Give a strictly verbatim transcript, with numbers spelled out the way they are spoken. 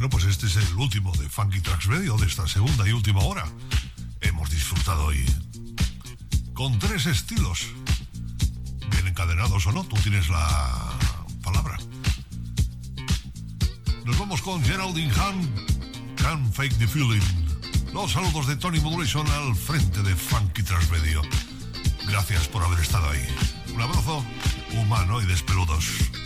Bueno, pues este es el último de Funky Tracks Radio de esta segunda y última hora. Hemos disfrutado hoy con tres estilos, bien encadenados o no, tú tienes la palabra. Nos vamos con Geraldine Hahn, Can't Fake the Feeling. Los saludos de Tony Modulation al frente de Funky Tracks Radio. Gracias por haber estado ahí. Un abrazo humano y despeludos.